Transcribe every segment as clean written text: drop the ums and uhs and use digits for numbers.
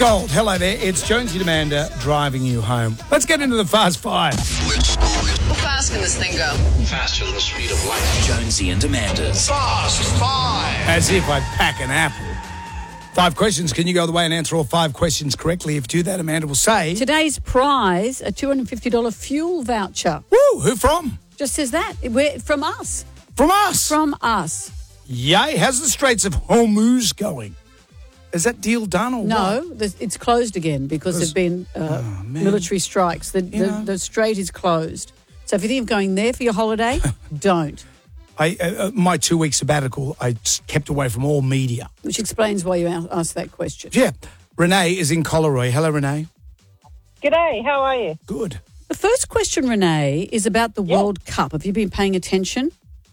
Gold, hello there. It's Jonesy and Amanda driving you home. Let's get into the Fast Five. How fast can this thing go? Faster than the speed of light. Jonesy and Amanda's Fast Five. As if I'd pack an apple. 5 questions. Can you go the way and answer all 5 questions correctly? If you do that, Amanda will say... Today's prize, a $250 fuel voucher. Woo, who from? Just says that. We're from us. From us. From us. Yay. How's the Straits of Hormuz going? Is that deal done or what? No, it's closed again because there've been military strikes. The strait is closed. So if you think of going there for your holiday, don't. My 2-week sabbatical, I kept away from all media. Which explains why you asked that question. Yeah. Renee is in Collaroy. Hello, Renee. G'day, how are you? Good. The first question, Renee, is about the World Cup. Have you been paying attention?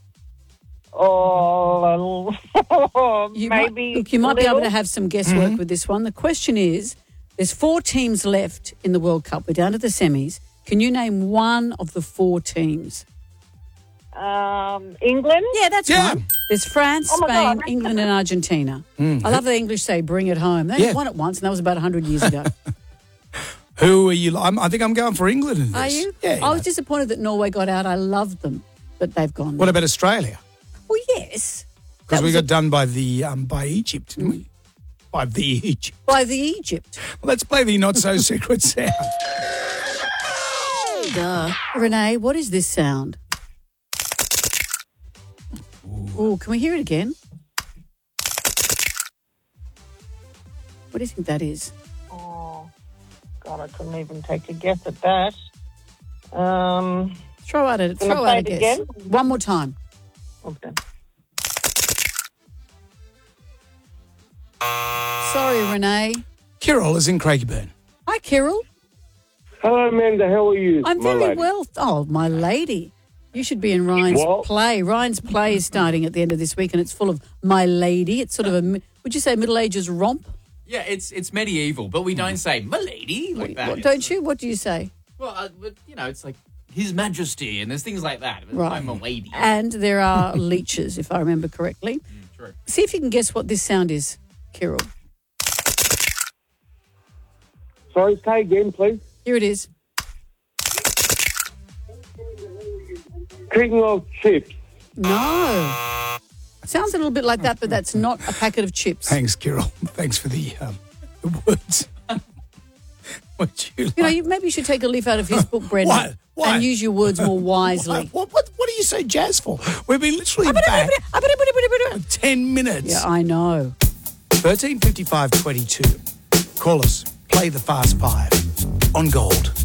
Oh, maybe. You might be able to have some guesswork with this one. The question is, there's 4 teams left in the World Cup. We're down to the semis. Can you name one of the 4 teams? England? Yeah, that's one. There's France, Oh, my Spain, God. England and Argentina. I love the English say, bring it home. They won it once, and that was about 100 years ago. Who are you? I think I'm going for England in this. Are you? Yeah. I was disappointed that Norway got out. I loved them, but they've gone. What about Australia? Well, yes. Because we got done by by Egypt, didn't we? By the Egypt. By the Egypt. Well, let's play the not-so-secret sound. Duh. Renee, what is this sound? Oh, can we hear it again? What do you think that is? Oh, God, I couldn't even take a guess at that. Throw out a play it guess. again? One more time. Okay. Sorry, Renee. Kirill is in Craigieburn. Hi, Kirill. Hello, Amanda. How are you? I'm my very lady? well. Oh, my lady. You should be in Ryan's play. Ryan's play is starting at the end of this week, and it's full of my lady. It's sort of would you say, Middle Ages romp? Yeah, it's medieval, but we don't say "my lady" like that. What, don't you? What do you say? Well, it's like His Majesty, and there's things like that. Right. I'm a lady. And there are leeches, if I remember correctly. True. See if you can guess what this sound is, Kirill. Sorry, say again, please. Here it is. King of chips. No. Sounds a little bit like that, but that's not a packet of chips. Thanks, Kirill. Thanks for the words. Would you like? Maybe you should take a leaf out of his book, Brendan, Why? and use your words more wisely. What are you so jazzed for? We've been literally back 10 minutes. Yeah, I know. 135522. Call us. Play the Fast Five on Gold.